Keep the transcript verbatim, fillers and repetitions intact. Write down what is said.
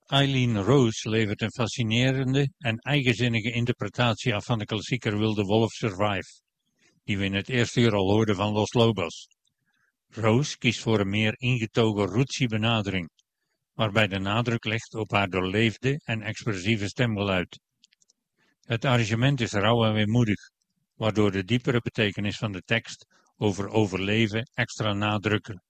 Eileen Rose levert een fascinerende en eigenzinnige interpretatie af van de klassieker Will the Wolf Survive, die we in het eerste uur al hoorden van Los Lobos. Rose kiest voor een meer ingetogen rootsy benadering, waarbij de nadruk ligt op haar doorleefde en expressieve stemgeluid. Het arrangement is rauw en weemoedig, waardoor de diepere betekenis van de tekst over overleven extra nadruk